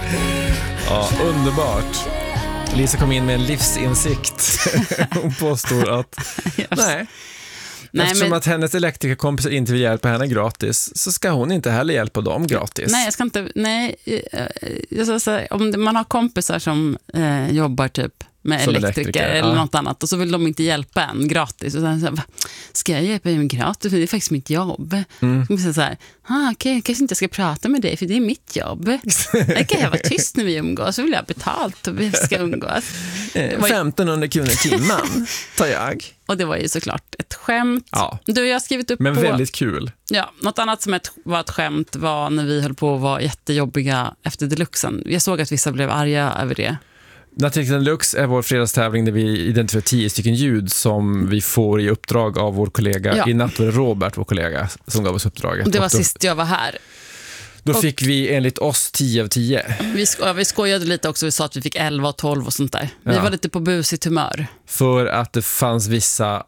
Ja, underbart. Lisa kom in med en livsinsikt. Hon påstår att eftersom att hennes elektrikerkompisar inte vill hjälpa henne gratis, så ska hon inte heller hjälpa dem gratis. Nej, jag ska inte. Nej, jag ska säga, om man har kompisar som jobbar typ med som elektriker eller något annat, och så vill de inte hjälpa en gratis. Och sen så här, ska jag hjälpa dig gratis? För det är faktiskt mitt jobb. Så här, okej, kanske inte ska prata med dig, för det är mitt jobb. Jag kan vara tyst när vi umgås, så vill jag ha betalt och vi ska umgås. 1500 kronor i timmen tar jag. Och det var ju såklart ett skämt. Ja. Du, jag har skrivit upp men på... väldigt kul. Ja, något annat som var ett skämt var när vi höll på att vara jättejobbiga efter Deluxen. Jag såg att vissa blev arga över det. Nattexten Deluxe är vår fredagstävling där vi identifierar 10 stycken ljud som vi får i uppdrag av vår kollega. I natt var det Robert, vår kollega, som gav oss uppdraget. Och det var sist jag var här. Då fick vi enligt oss 10 av 10. Vi skojade lite också, vi sa att vi fick 11 och 12 och sånt där. Vi var lite på busigt humör. För att det fanns vissa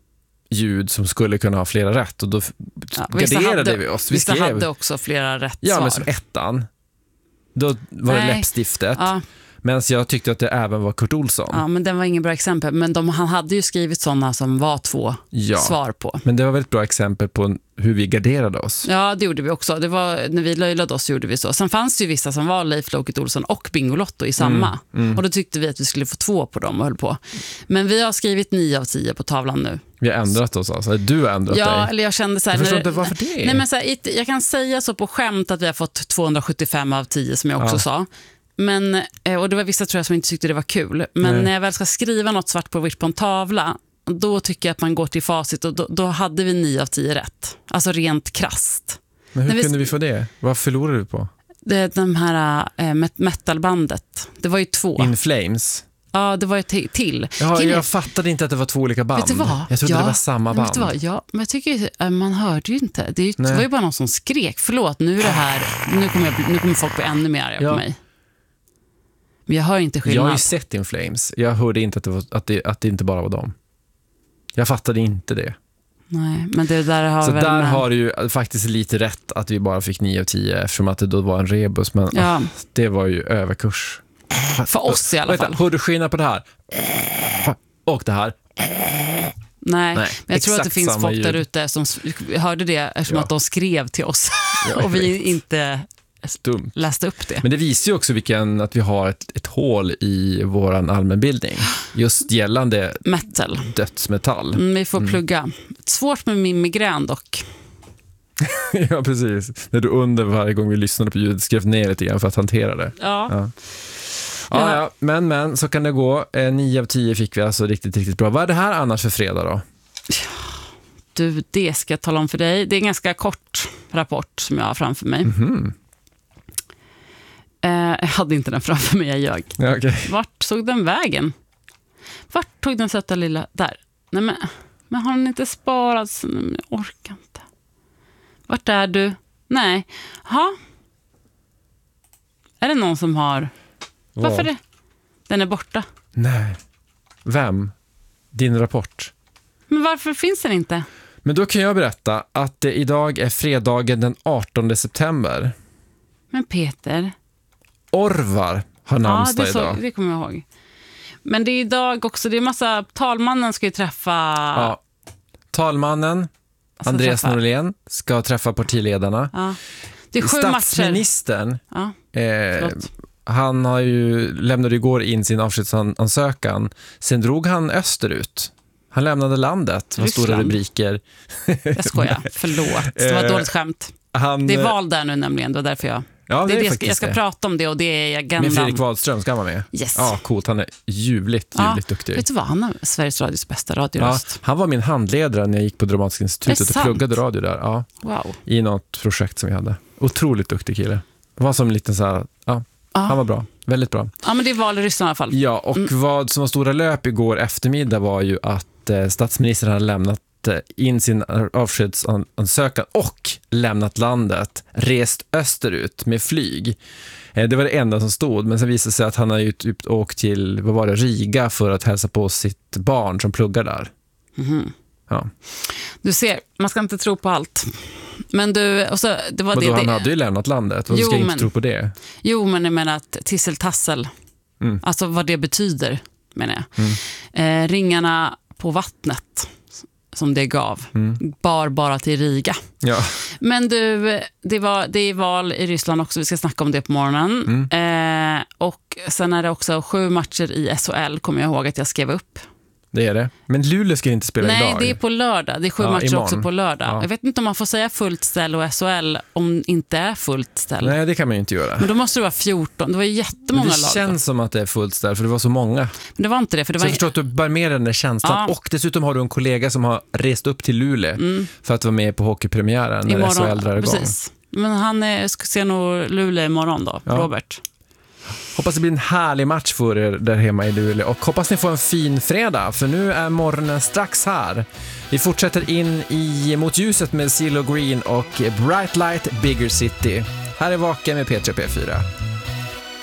ljud som skulle kunna ha flera rätt, och då garderade vi oss. Vissa hade också flera rätt svar. Ja, men som ettan, då var det läppstiftet. Ja. Men jag tyckte att det även var Kurt Olsson. Ja, men den var ingen bra exempel. Men han hade ju skrivit sådana som var 2 svar på. Men det var väldigt bra exempel på hur vi garderade oss. Ja, det gjorde vi också. Det var, när vi löjlade oss gjorde vi så. Sen fanns det ju vissa som var Leif Loket Olsson och Bingolotto i samma. Och då tyckte vi att vi skulle få 2 på dem och höll på. Men vi har skrivit 9 av 10 på tavlan nu. Vi har ändrat oss alltså. Du har ändrat dig. Ja, eller jag kände så här... Jag förstår inte varför det. Nej, men så här, jag kan säga så på skämt att vi har fått 275 av 10 som jag också sa. Men, och det var vissa tror jag som inte tyckte det var kul. Men när jag väl ska skriva något svart på vitt på en tavla, då tycker jag att man går till facit, och då hade vi 9 av 10 rätt. Alltså rent krasst. Men hur kunde vi få det? Vad förlorade du på? De här metalbandet. Det var ju 2. In Flames. Ja, det var ju till. Ja, jag fattade inte att det var 2 olika band. Vet du vad? Jag trodde det var samma band. Vet du vad? Ja, men jag tycker man hörde ju inte. Det var ju bara någon som skrek. Förlåt, nu är det här. Nu kommer folk bli ännu mer arga på mig. Men jag hör inte skillnad. Jag har ju sett In Flames. Jag hörde inte att det inte bara var dem. Jag fattade inte det. Nej, men det där har så väl... där har du ju faktiskt lite rätt att vi bara fick 9 av 10 eftersom att det då var en rebus. Men det var ju överkurs. För oss i alla fall. Hör du skillnad på det här? Och det här? Nej, men jag tror att det finns folk där ute som hörde det eftersom att de skrev till oss och vi inte läste upp det. Men det visar ju också att vi har ett hål i våran allmänbildning just gällande dödsmetall. Vi får plugga. Svårt med min migrän dock. Ja, precis. När du under varje gång vi lyssnade på ljudet skrev ner lite grann för att hantera det. Ja. Men så kan det gå. 9 av 10 fick vi alltså riktigt, riktigt bra. Vad är det här annars för fredag då? Du, det ska jag tala om för dig. Det är en ganska kort rapport som jag har framför mig. Jag hade inte den framför mig, jag ljög. Ja, okay. Vart såg den vägen? Vart tog den söta lilla... Där. Nej, men har den inte sparat? Jag orkar inte. Vart är du? Nej. Ha? Är det någon som har... Varför det? Den är borta. Nej. Vem? Din rapport. Men varför finns den inte? Men då kan jag berätta att det idag är fredagen den 18 september. Men Peter... Orvar har namnsdag idag. Det kommer jag ihåg. Men det är idag också, det är massa... Talmannen ska ju träffa... Ja. Talmannen, Andreas Norlén, ska träffa partiledarna. Ja. Det är 7 Statsministern, matcher. han har ju lämnade igår in sin avskedsansökan. Sen drog han österut. Han lämnade landet. Det var stora rubriker. Jag skojar, förlåt. Det var ett dåligt skämt. Det är val där nu nämligen, det var därför jag... Ja, jag ska prata om det, och det är agendan. Med Fredrik Wahlström ska han vara med. Yes. Ja, coolt. Han är ljuvligt duktig. Vet du vad? Han är Sveriges Radios bästa radioröst. Ja, han var min handledare när jag gick på Dramatiska institutet och pluggade radio där. Ja, wow. I något projekt som vi hade. Otroligt duktig kille. Det var som en liten så här... Han var bra. Väldigt bra. Ja, men det är val i Ryssland i alla fall. Ja, och vad som var stora löp igår eftermiddag var ju att statsministern hade lämnat in sin avskedsansökan och lämnat landet, rest österut med flyg. Det var det enda som stod, men sen visade sig att han har ju typ åkt till, Riga för att hälsa på sitt barn som pluggar där. Mm-hmm. Ja. Du ser, man ska inte tro på allt. Men du, och så, det var det. Han hade ju lämnat landet. Vad ska jag inte tro på det? Jo, men jag menar att tisseltassel, alltså vad det betyder, menar jag. Ringarna på vattnet som det gav, bar bara till Riga. Ja. Men du, det är val i Ryssland också, vi ska snacka om det på morgonen. Och sen är det också 7 matcher i SHL, kommer jag ihåg att jag skrev upp. Det är det. Men Luleå ska inte spela idag. Nej, det är på lördag. Det är 7 matcher imorgon. Också på lördag. Ja. Jag vet inte om man får säga fullt ställ och SHL om inte är fullt ställ. Nej, det kan man ju inte göra. Men då måste det vara 14. Det var jättemånga lag. Det känns som att det är fullt ställ, för det var så många. Men det var inte det. För det var... Så jag förstår att du bär med den där känslan. Ja. Och dessutom har du en kollega som har rest upp till Luleå för att vara med på hockeypremiären när SHL drar igång. Precis. Men han ska se nog Luleå imorgon då, Robert. Hoppas det blir en härlig match för er där hemma i Luleå. Och hoppas ni får en fin fredag, för nu är morgonen strax här. Vi fortsätter in mot ljuset med CeeLo Green och Bright Light Bigger City. Här är Vaken med P3 P4.